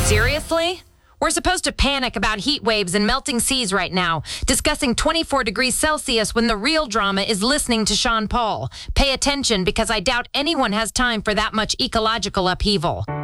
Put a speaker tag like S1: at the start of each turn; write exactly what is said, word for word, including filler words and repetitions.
S1: Seriously? We're supposed to panic about heat waves and melting seas right now, discussing twenty-four degrees Celsius when the real drama is listening to Sean Paul. Pay attention because I doubt anyone has time for that much ecological upheaval.